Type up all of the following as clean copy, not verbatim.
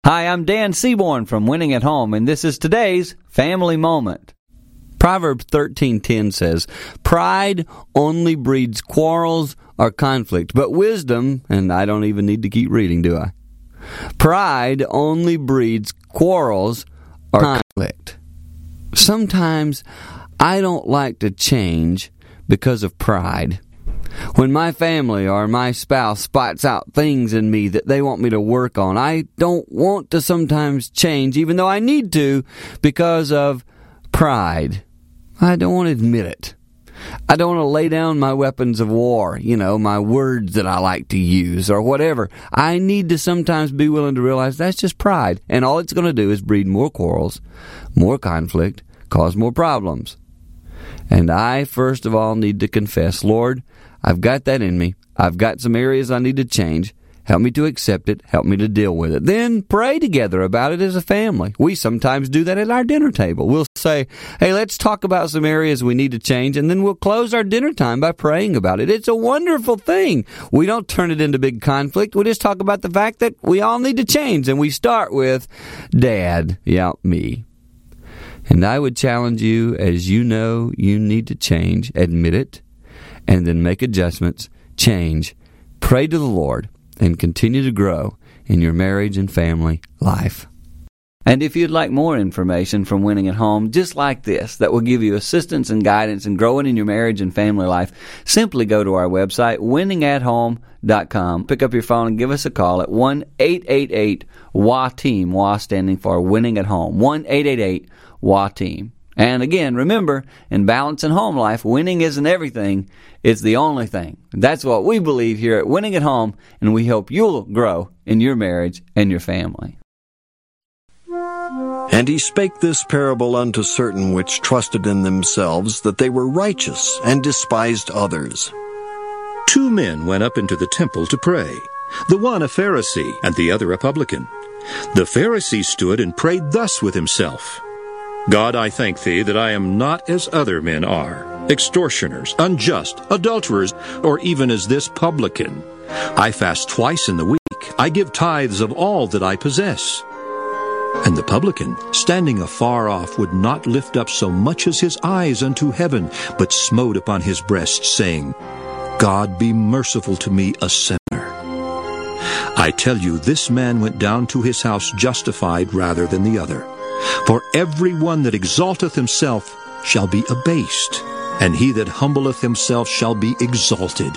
Hi, I'm Dan Seaborn from Winning at Home, and this is today's Family Moment. Proverbs 13:10 says, "Pride only breeds quarrels or conflict, but wisdom," and I don't even need to keep reading, do I? Pride only breeds quarrels or conflict. Sometimes I don't like to change because of pride. When my family or my spouse spots out things in me that they want me to work on, I don't want to sometimes change, even though I need to, because of pride. I don't want to admit it. I don't want to lay down my weapons of war, my words that I like to use or whatever. I need to sometimes be willing to realize that's just pride, and all it's going to do is breed more quarrels, more conflict, cause more problems. And I, first of all, need to confess, Lord, I've got that in me. I've got some areas I need to change. Help me to accept it. Help me to deal with it. Then pray together about it as a family. We sometimes do that at our dinner table. We'll say, hey, let's talk about some areas we need to change, and then we'll close our dinner time by praying about it. It's a wonderful thing. We don't turn it into big conflict. We just talk about the fact that we all need to change, and we start with, Dad, me. And I would challenge you, as you know you need to change, admit it, and then make adjustments, change, pray to the Lord, and continue to grow in your marriage and family life. And if you'd like more information from Winning at Home, just like this, that will give you assistance and guidance in growing in your marriage and family life, simply go to our website, winningathome.com. Pick up your phone and give us a call at 1-888-WA-TEAM, WA standing for Winning at Home, 1-888-WA-TEAM. And again, remember, in balance and home life, winning isn't everything, it's the only thing. That's what we believe here at Winning at Home, and we hope you'll grow in your marriage and your family. And he spake this parable unto certain which trusted in themselves that they were righteous, and despised others. 2 men went up into the temple to pray, the one a Pharisee, and the other a publican. The Pharisee stood and prayed thus with himself, God, I thank thee that I am not as other men are, extortioners, unjust, adulterers, or even as this publican. I fast twice in the week. I give tithes of all that I possess. And the publican, standing afar off, would not lift up so much as his eyes unto heaven, but smote upon his breast, saying, God, be merciful to me, a sinner. I tell you, this man went down to his house justified rather than the other. For every one that exalteth himself shall be abased, and he that humbleth himself shall be exalted.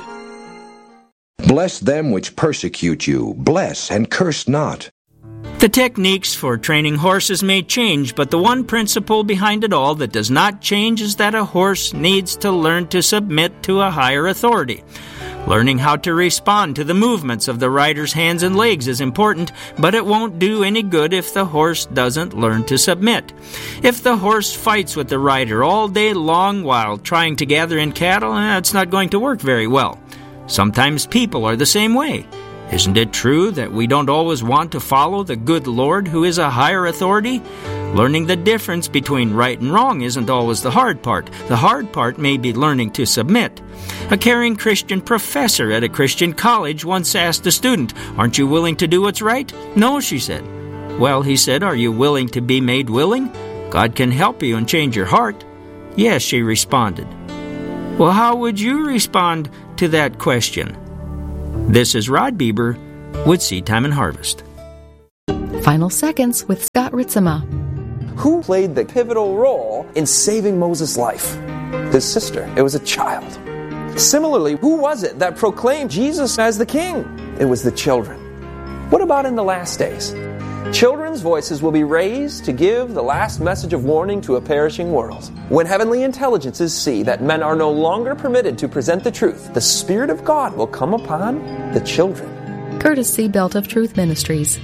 Bless them which persecute you. Bless and curse not. The techniques for training horses may change, but the one principle behind it all that does not change is that a horse needs to learn to submit to a higher authority. Learning how to respond to the movements of the rider's hands and legs is important, but it won't do any good if the horse doesn't learn to submit. If the horse fights with the rider all day long while trying to gather in cattle, it's not going to work very well. Sometimes people are the same way. Isn't it true that we don't always want to follow the good Lord who is a higher authority? Learning the difference between right and wrong isn't always the hard part. The hard part may be learning to submit. A caring Christian professor at a Christian college once asked a student, "Aren't you willing to do what's right?" "No," she said. "Well," he said, "are you willing to be made willing? God can help you and change your heart." "Yes," she responded. Well, how would you respond to that question? This is Rod Bieber with Seed Time and Harvest. Final Seconds with Scott Ritzema. Who played the pivotal role in saving Moses' life? His sister. It was a child. Similarly, who was it that proclaimed Jesus as the king? It was the children. What about in the last days? Children's voices will be raised to give the last message of warning to a perishing world. When heavenly intelligences see that men are no longer permitted to present the truth, the Spirit of God will come upon the children. Courtesy Belt of Truth Ministries.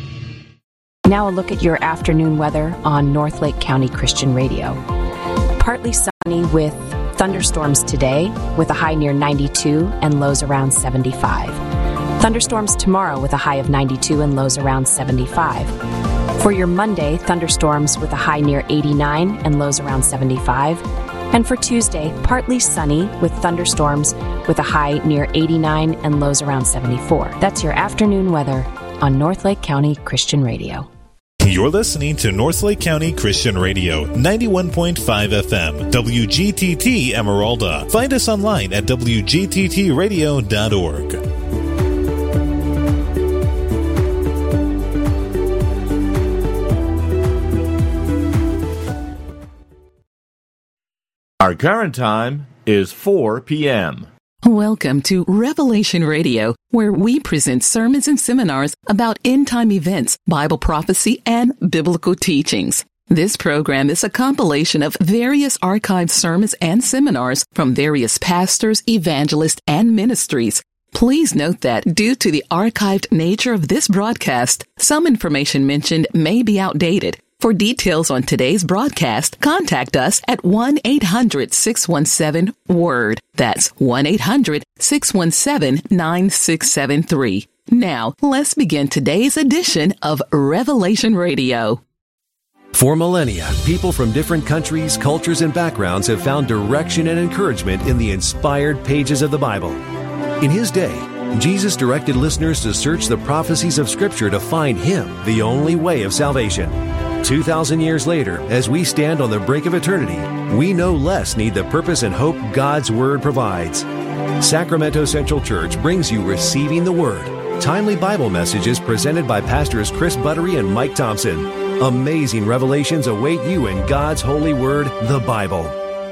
Now a look at your afternoon weather on North Lake County Christian Radio. Partly sunny with thunderstorms today, with a high near 92 and lows around 75. Thunderstorms tomorrow with a high of 92 and lows around 75. For your Monday, thunderstorms with a high near 89 and lows around 75. And for Tuesday, partly sunny with thunderstorms with a high near 89 and lows around 74. That's your afternoon weather on North Lake County Christian Radio. You're listening to Northlake County Christian Radio, 91.5 FM, WGTT Emeralda. Find us online at wgttradio.org. Our current time is 4 p.m. Welcome to Revelation Radio, where we present sermons and seminars about end-time events, Bible prophecy, and biblical teachings. This program is a compilation of various archived sermons and seminars from various pastors, evangelists, and ministries. Please note that due to the archived nature of this broadcast, some information mentioned may be outdated. For details on today's broadcast, contact us at 1-800-617-WORD. That's 1-800-617-9673. Now, let's begin today's edition of Revelation Radio. For millennia, people from different countries, cultures, and backgrounds have found direction and encouragement in the inspired pages of the Bible. In His day, Jesus directed listeners to search the prophecies of Scripture to find Him, the only way of salvation. 2,000 years later, as we stand on the brink of eternity, we no less need the purpose and hope God's Word provides. Sacramento Central Church brings you Receiving the Word, timely Bible messages presented by Pastors Chris Buttery and Mike Thompson. Amazing revelations await you in God's holy Word, the Bible.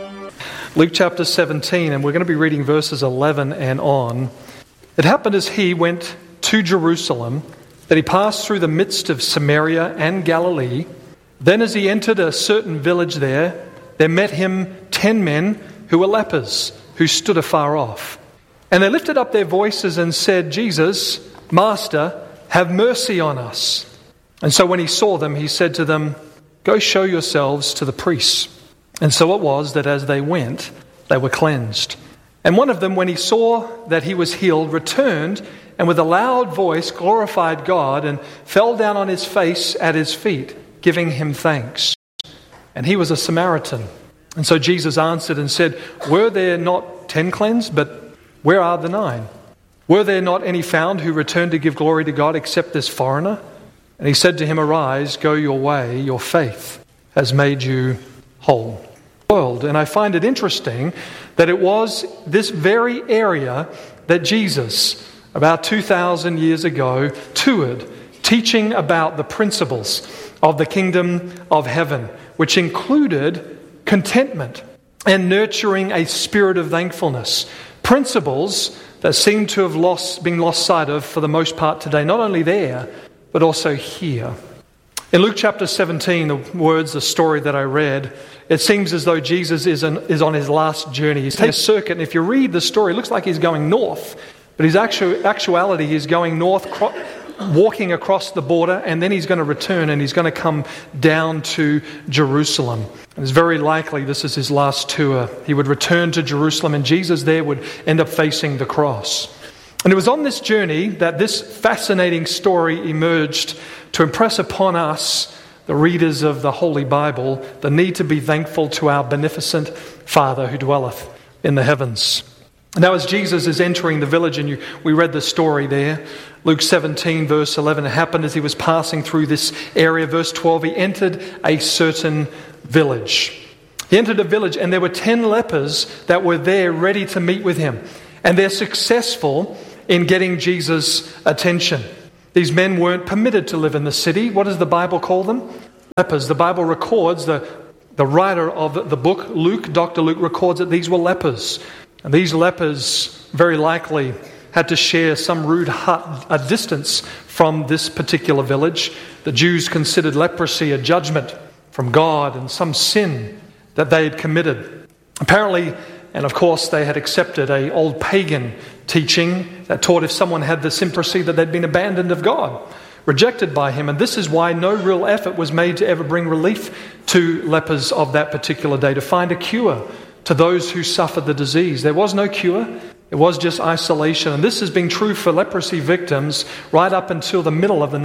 Luke chapter 17, and we're going to be reading verses 11 and on. It happened as he went to Jerusalem that he passed through the midst of Samaria and Galilee. Then as he entered a certain village there met him 10 men who were lepers, who stood afar off. And they lifted up their voices and said, Jesus, Master, have mercy on us. And so when he saw them, he said to them, Go show yourselves to the priests. And so it was that as they went, they were cleansed. And one of them, when he saw that he was healed, returned and with a loud voice glorified God and fell down on his face at his feet, giving him thanks. And he was a Samaritan. And so Jesus answered and said, Were there not 10 cleansed? But where are the 9? Were there not any found who returned to give glory to God except this foreigner? And he said to him, Arise, go your way, your faith has made you whole. And I find it interesting that it was this very area that Jesus, about 2,000 years ago, toured, teaching about the principles of the kingdom of heaven, which included contentment and nurturing a spirit of thankfulness. Principles that seem to have been lost sight of for the most part today, not only there, but also here. In Luke chapter 17, the story that I read, it seems as though Jesus is on his last journey. He's taking a circuit, and if you read the story, it looks like he's going north, but his actuality, he's going north, walking across the border, and then he's going to return and he's going to come down to Jerusalem. And it's very likely this is his last tour. He would return to Jerusalem, and Jesus there would end up facing the cross. And it was on this journey that this fascinating story emerged to impress upon us, the readers of the Holy Bible, the need to be thankful to our beneficent Father who dwelleth in the heavens. Now as Jesus is entering the village, and we read the story there, Luke 17 verse 11, it happened as he was passing through this area. Verse 12, he entered a certain village. He entered a village, and there were 10 lepers that were there ready to meet with him. And they're successful in getting Jesus' attention. These men weren't permitted to live in the city. What does the Bible call them? Lepers. The Bible records, the writer of the book, Luke, Dr. Luke, records that these were lepers. And these lepers very likely had to share some rude hut, a distance from this particular village. The Jews considered leprosy a judgment from God and some sin that they had committed. Apparently, and of course, they had accepted an old pagan teaching that taught if someone had this leprosy that they'd been abandoned of God, rejected by him. And this is why no real effort was made to ever bring relief to lepers of that particular day, to find a cure to those who suffered the disease. There was no cure. It was just isolation. And this has been true for leprosy victims right up until the middle of the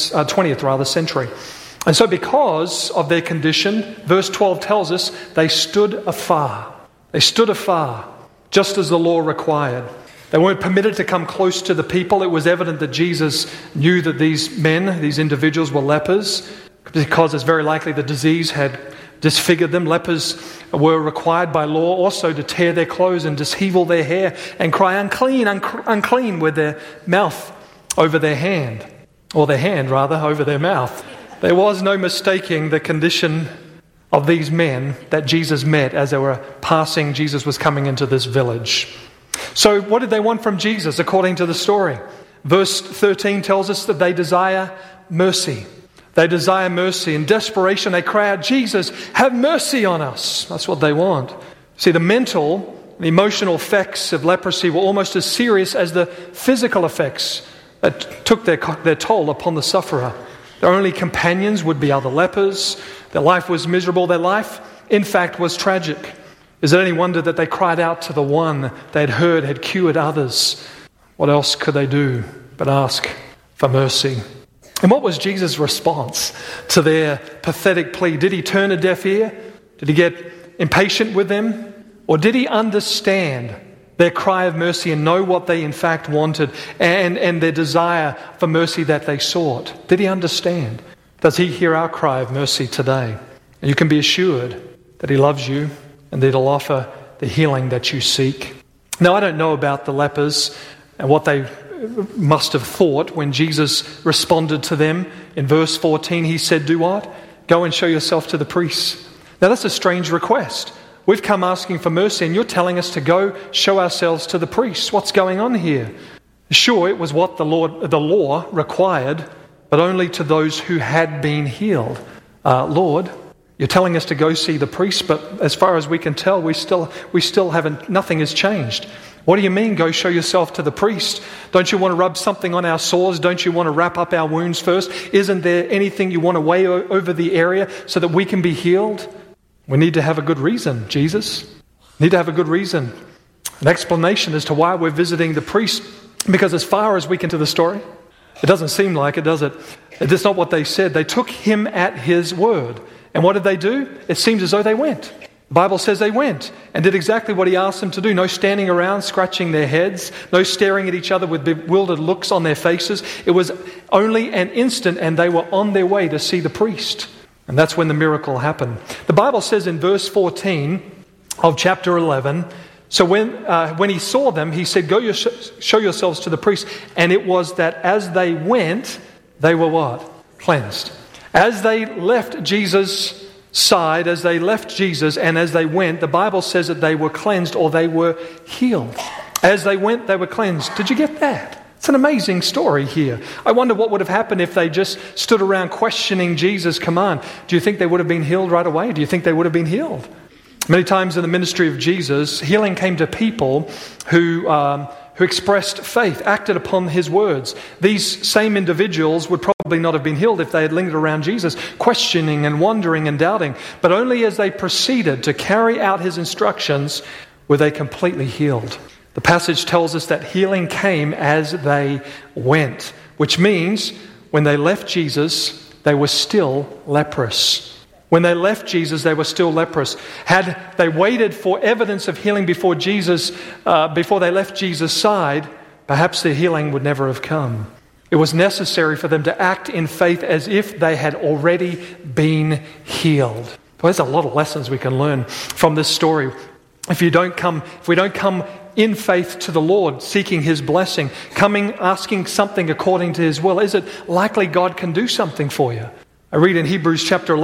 20th century. And so because of their condition, verse 12 tells us, they stood afar. They stood afar, just as the law required. They weren't permitted to come close to the people. It was evident that Jesus knew that these men, these individuals, were lepers. because it's very likely the disease had disfigured them. Lepers were required by law also to tear their clothes and dishevel their hair and cry, "Unclean, unclean," with their mouth over their hand, or their hand rather over their mouth. There was no mistaking the condition of these men that Jesus met as they were passing. Jesus was coming into this village. So what did they want from Jesus according to the story? Verse 13 tells us that they desire mercy. They desire mercy. In desperation, they cry out, "Jesus, have mercy on us." That's what they want. See, the mental, the emotional effects of leprosy were almost as serious as the physical effects that took their toll upon the sufferer. Their only companions would be other lepers. Their life was miserable. Their life, in fact, was tragic. Is it any wonder that they cried out to the one they had heard had cured others? What else could they do but ask for mercy? And what was Jesus' response to their pathetic plea? Did he turn a deaf ear? Did he get impatient with them? Or did he understand their cry of mercy and know what they in fact wanted and their desire for mercy that they sought? Did he understand? Does he hear our cry of mercy today? And you can be assured that he loves you and that he'll offer the healing that you seek. Now, I don't know about the lepers and what they must have thought when Jesus responded to them. In verse 14, he said, "Do what? Go and show yourself to the priests." Now, that's a strange request. We've come asking for mercy, and you're telling us to go show ourselves to the priests. What's going on here? Sure, it was what the law required, but only to those who had been healed. Lord, you're telling us to go see the priests, but as far as we can tell, we still haven't. Nothing has changed. What do you mean, go show yourself to the priest? Don't you want to rub something on our sores? Don't you want to wrap up our wounds first? Isn't there anything you want to weigh over the area so that we can be healed? We need to have a good reason, Jesus. We need to have a good reason. An explanation as to why we're visiting the priest. Because as far as we can to the story, it doesn't seem like it, does it? It's not what they said. They took him at his word. And what did they do? It seems as though they went. The Bible says they went and did exactly what he asked them to do. No standing around, scratching their heads. No staring at each other with bewildered looks on their faces. It was only an instant and they were on their way to see the priest. And that's when the miracle happened. The Bible says in verse 14 of chapter 11, so when he saw them, he said, "Go show yourselves to the priest." And it was that as they went, they were what? Cleansed. As they left Jesus' side, as they left Jesus and as they went, the Bible says that they were cleansed or they were healed. As they went, they were cleansed. Did you get that? It's an amazing story here. I wonder what would have happened if they just stood around questioning Jesus' command. Do you think they would have been healed right away? Do you think they would have been healed? Many times in the ministry of Jesus, healing came to people who expressed faith, acted upon his words. These same individuals would probably not have been healed if they had lingered around Jesus, questioning and wondering and doubting. But only as they proceeded to carry out his instructions were they completely healed. The passage tells us that healing came as they went, which means when they left Jesus, they were still leprous. When they left Jesus, they were still leprous. Had they waited for evidence of healing before they left Jesus' side, perhaps their healing would never have come. It was necessary for them to act in faith as if they had already been healed. Well, there's a lot of lessons we can learn from this story. If we don't come in faith to the Lord, seeking his blessing, asking something according to his will, is it likely God can do something for you? I read in Hebrews chapter 11,